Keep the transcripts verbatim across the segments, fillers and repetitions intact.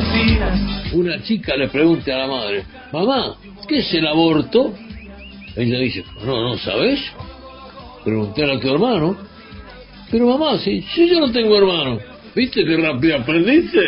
Una chica le pregunta a la madre: mamá, ¿qué es el aborto? Ella dice: no, ¿no sabes? Pregunté a tu hermano. Pero mamá, si, si yo no tengo hermano. ¿Viste qué rápido aprendiste?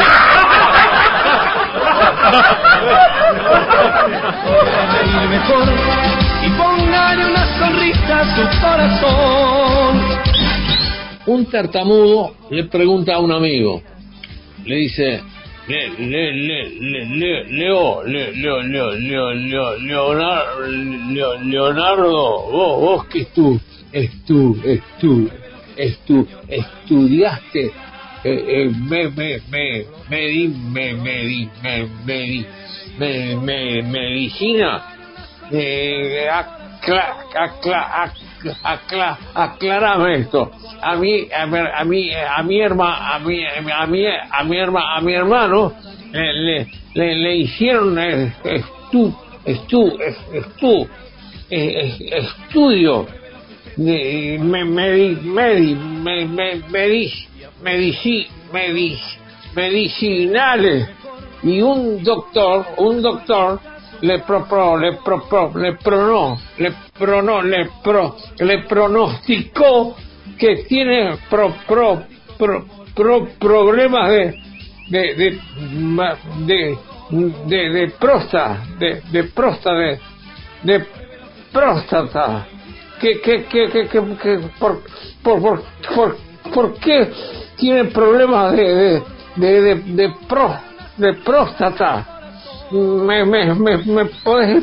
mejor y póngale una sonrisa a su corazón. Un tartamudo le pregunta a un amigo, le dice: le, le, le, le, le, Leo, le, Leo, Leo, Leo, Leo, Leonardo, Leo, Leonardo, vos, vos que tú, es tú, es tú, es tú, estudiaste, eh, eh, me, me, me, me, di, me, me, di, me, me, di, me, me, medicina, eh, acla, acla, acla, aclarame esto. A mí, a mi, a mi, a mi hermano, a mi, a mi, a mi hermano, a mi hermano le, le, le, le hicieron eh, estu, estu, estu, eh, estudio de me, medi, medi, me, me, medic, medici, medic, medicinales, y un doctor, un doctor le pro, pro le pro, pro, le prono, le prono, le pro, le pronosticó que tiene pro, pro, pro, pro problemas de de de de de, de próstata, de, de próstata, de, de próstata. ¿Qué, qué, qué, qué, qué, qué por, por, por, por, por qué tiene problemas de de de de, de, pro, de próstata? ¿Me, me, me, me puedes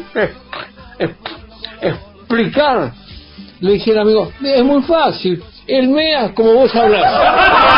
explicar? Le dije al amigo: es muy fácil, el M E A como vos hablas.